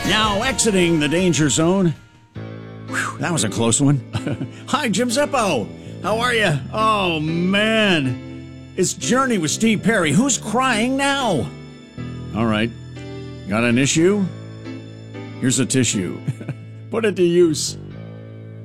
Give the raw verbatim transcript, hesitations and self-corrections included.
Now exiting the danger zone. Whew, that was a close one. Hi, Jim Zippo. How are you? Oh, man. It's Journey with Steve Perry. Who's crying now? All right. Got an issue? Here's a tissue. Put it to use.